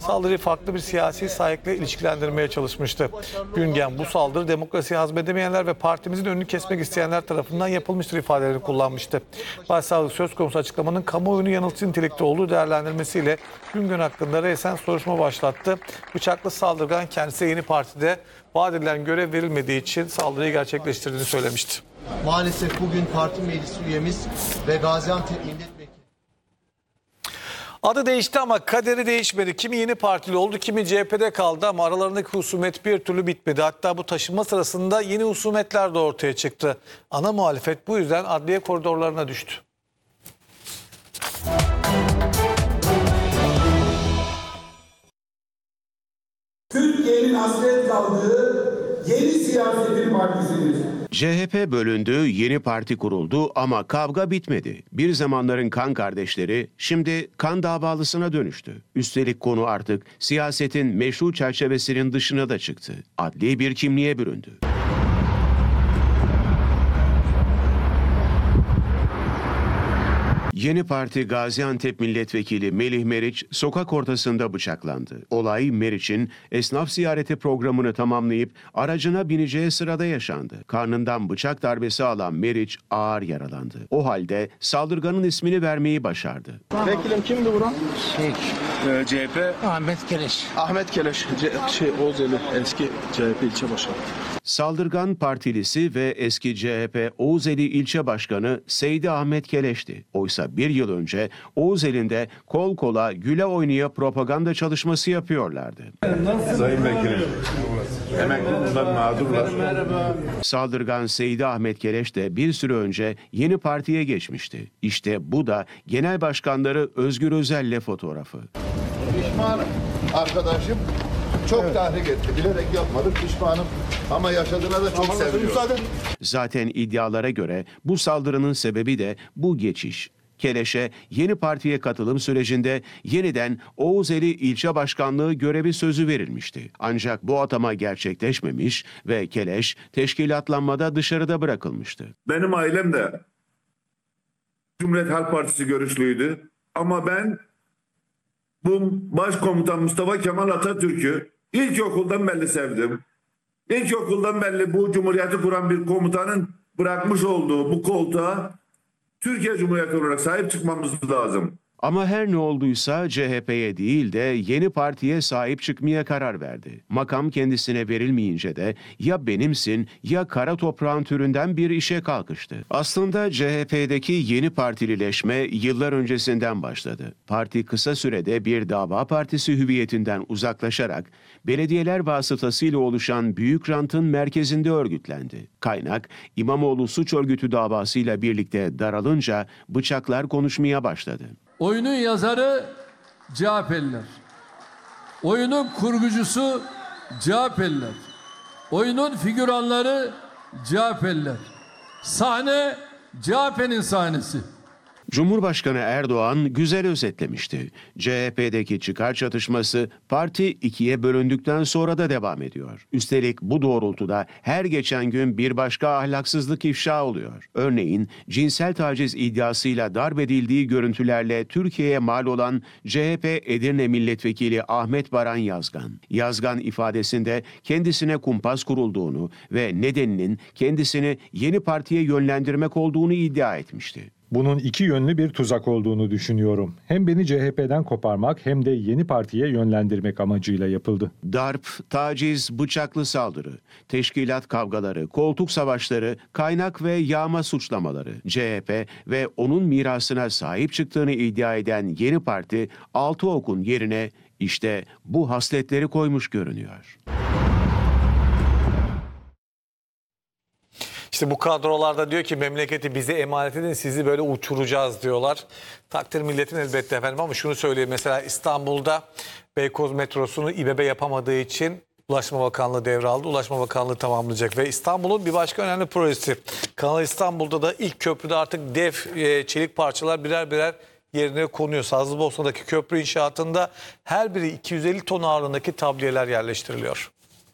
saldırıyı farklı bir siyasi sahikle ilişkilendirmeye çalışmıştı. Güngen bu saldırı demokrasiyi hazmedemeyenler ve partimizin önünü kesmek isteyenler tarafından yapılmıştır ifadelerini kullanmıştı. Başsavcılık söz konusu açıklamanın kamuoyunu yanıltıcı nitelikte olduğu değerlendirmesiyle Güngen hakkında resen soruşturma başlattı. Bıçaklı saldırgan kendisi Yeni Parti'de vaat edilen görev verilmediği için saldırıyı gerçekleştirdiğini söylemişti. Maalesef bugün parti meclis üyemiz ve Gaziantep milletvekili. Adı değişti ama kaderi değişmedi. Kimi Yeni Partili oldu, kimi CHP'de kaldı ama aralarındaki husumet bir türlü bitmedi. Hatta bu taşınma sırasında yeni husumetler de ortaya çıktı. Ana muhalefet bu yüzden adliye koridorlarına düştü. Türkiye'nin hasret kaldığı yeni siyasetin partisidir. CHP bölündü, yeni parti kuruldu ama kavga bitmedi. Bir zamanların kan kardeşleri şimdi kan davalısına dönüştü. Üstelik konu artık siyasetin meşru çerçevesinin dışına da çıktı. Adli bir kimliğe büründü. Yeni Parti Gaziantep Milletvekili Melih Meriç sokak ortasında bıçaklandı. Olay Meriç'in esnaf ziyareti programını tamamlayıp aracına bineceği sırada yaşandı. Karnından bıçak darbesi alan Meriç ağır yaralandı. O halde saldırganın ismini vermeyi başardı. Vekilim kimdi buran? CHP Ahmet Keleş. Ahmet Keleş, Oğuzeli eski CHP ilçe başkanı. Saldırgan partilisi ve eski CHP Oğuzeli ilçe başkanı Seydi Ahmet Keleş'ti. Oysa bir yıl önce Oğuzeli'nde kol kola güle oynaya propaganda çalışması yapıyorlardı. Sayın Vekilim, emekliler mağdurlar. Saldırgan Seydi Ahmet Keleş de bir süre önce Yeni Parti'ye geçmişti. İşte bu da Genel Başkanları Özgür Özel'le fotoğrafı. Pişmanım arkadaşım. Çok tahrik etti. Bilerek yapmadım, pişmanım. Ama yaşadığına da çok seviyorum. Zaten iddialara göre bu saldırının sebebi de bu geçiş. Keleş'e Yeni Parti'ye katılım sürecinde yeniden Oğuzeli ilçe başkanlığı görevi sözü verilmişti. Ancak bu atama gerçekleşmemiş ve Keleş teşkilatlanmada dışarıda bırakılmıştı. Benim ailem de Cumhuriyet Halk Partisi görüşlüydü. Ama ben bu Başkomutan Mustafa Kemal Atatürk'ü ilkokuldan belli sevdim. İlkokuldan belli bu Cumhuriyeti kuran bir komutanın bırakmış olduğu bu koltuğa Türkiye Cumhuriyeti olarak sahip çıkmamız lazım. Ama her ne olduysa CHP'ye değil de Yeni Parti'ye sahip çıkmaya karar verdi. Makam kendisine verilmeyince de ya benimsin ya kara toprağın türünden bir işe kalkıştı. Aslında CHP'deki Yeni Partilileşme yıllar öncesinden başladı. Parti kısa sürede bir dava partisi hüviyetinden uzaklaşarak belediyeler vasıtasıyla oluşan büyük rantın merkezinde örgütlendi. Kaynak İmamoğlu suç örgütü davasıyla birlikte daralınca bıçaklar konuşmaya başladı. Oyunun yazarı CHP'liler. Oyunun kurgucusu CHP'liler. Oyunun figüranları CHP'liler. Sahne CHP'nin sahnesi. Cumhurbaşkanı Erdoğan güzel özetlemişti. CHP'deki çıkar çatışması parti ikiye bölündükten sonra da devam ediyor. Üstelik bu doğrultuda her geçen gün bir başka ahlaksızlık ifşa oluyor. Örneğin cinsel taciz iddiasıyla darp edildiği görüntülerle Türkiye'ye mal olan CHP Edirne Milletvekili Ahmet Baran Yazgan. Yazgan ifadesinde kendisine kumpas kurulduğunu ve nedeninin kendisini Yeni Parti'ye yönlendirmek olduğunu iddia etmişti. Bunun iki yönlü bir tuzak olduğunu düşünüyorum. Hem beni CHP'den koparmak hem de Yeni Parti'ye yönlendirmek amacıyla yapıldı. Darp, taciz, bıçaklı saldırı, teşkilat kavgaları, koltuk savaşları, kaynak ve yağma suçlamaları. CHP ve onun mirasına sahip çıktığını iddia eden Yeni Parti, altı okun yerine işte bu hasletleri koymuş görünüyor. İşte bu kadrolarda diyor ki memleketi bize emanet edin, sizi böyle uçuracağız diyorlar. Takdir milletin elbette efendim ama şunu söyleyeyim, mesela İstanbul'da Beykoz metrosunu İBB yapamadığı için Ulaştırma Bakanlığı devraldı. Ulaştırma Bakanlığı tamamlayacak ve İstanbul'un bir başka önemli projesi. Kanal İstanbul'da da ilk köprüde artık dev çelik parçalar birer birer yerine konuyor. Sazlıbosna'daki köprü inşaatında her biri 250 ton ağırlığındaki tabliyeler yerleştiriliyor.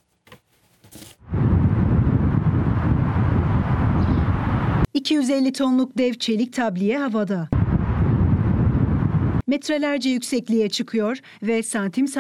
...250 tonluk dev çelik tabliye havada. Metrelerce yüksekliğe çıkıyor ve santim